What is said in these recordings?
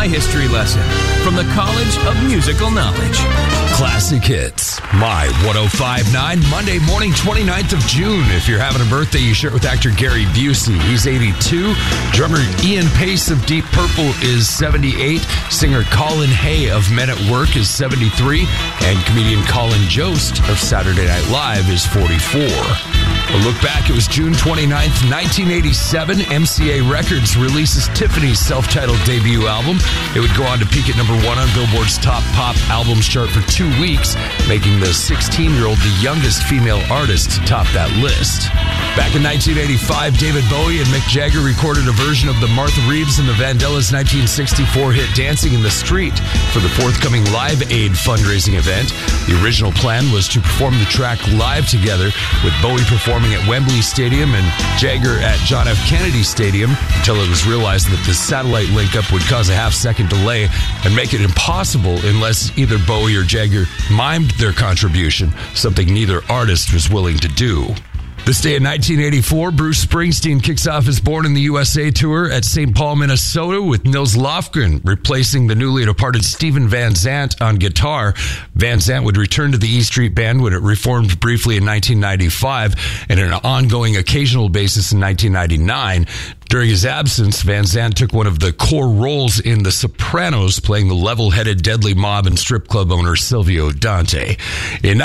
My History Lesson from the College of Musical Knowledge. Classic Hits, My 105.9, Monday morning, 29th of June. If you're having a birthday, you share it with actor Gary Busey. He's 82. Drummer Ian Pace of Deep Purple is 78. Singer Colin Hay of Men at Work is 73. And comedian Colin Jost of Saturday Night Live is 44. A look back, it was June 29th, 1987. MCA Records releases Tiffany's self-titled debut album. It would go on to peak at number 1 on Billboard's Top Pop Albums chart for 2 weeks, making the 16-year-old the youngest female artist to top that list. Back in 1985, David Bowie and Mick Jagger recorded a version of the Martha Reeves and the Vandellas' 1964 hit Dancing in the Street for the forthcoming Live Aid fundraising event. The original plan was to perform the track live together, with Bowie performing at Wembley Stadium and Jagger at John F. Kennedy Stadium, until it was realized that the satellite link-up would cause a half-second delay and make it impossible unless either Bowie or Jagger mimed their contribution, something neither artist was willing to do. This day in 1984, Bruce Springsteen kicks off his Born in the USA tour at St. Paul, Minnesota, with Nils Lofgren replacing the newly departed Steven Van Zandt on guitar. Van Zandt would return to the E Street Band when it reformed briefly in 1995 and on an ongoing occasional basis in 1999. During his absence, Van Zandt took one of the core roles in The Sopranos, playing the level-headed deadly mob and strip club owner Silvio Dante. In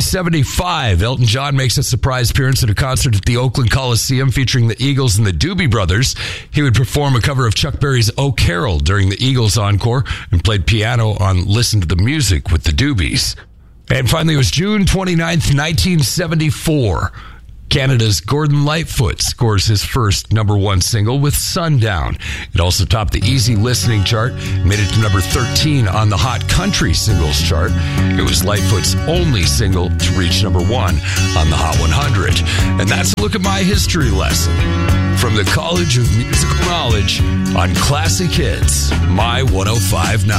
1975, Elton John makes a surprise appearance at a concert at the Oakland Coliseum featuring the Eagles and the Doobie Brothers. He would perform a cover of Chuck Berry's "Oh Carol" during the Eagles encore and played piano on Listen to the Music with the Doobies. And finally, it was June 29th, 1974. Canada's Gordon Lightfoot scores his first number 1 single with Sundown. It also topped the Easy Listening chart, made it to number 13 on the Hot Country Singles chart. It was Lightfoot's only single to reach number 1 on the Hot 100. And that's a look at my history lesson from the College of Musical Knowledge on Classic Hits, My 105.9.